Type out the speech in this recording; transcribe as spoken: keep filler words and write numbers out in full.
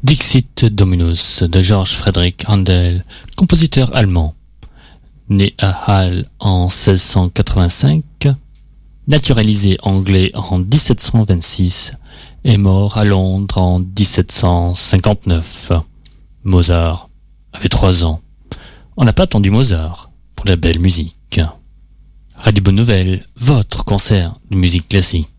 Dixit Dominus de Georg Friedrich Händel, compositeur allemand. Né à Halle en seize cent quatre-vingt-cinq, naturalisé anglais en dix-sept cent vingt-six et mort à Londres en dix-sept cent cinquante-neuf. Mozart avait trois ans. On n'a pas attendu Mozart pour la belle musique. Radio Bonne Nouvelle, votre concert de musique classique.